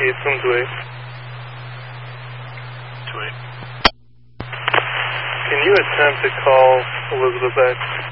828. 28. Can you attempt to call Elizabeth back?